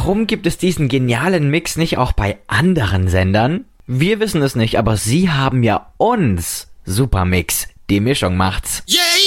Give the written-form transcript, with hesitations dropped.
Warum gibt es diesen genialen Mix nicht auch bei anderen Sendern? Wir wissen es nicht, aber sie haben ja uns. Supermix. Die Mischung macht's. Yeah!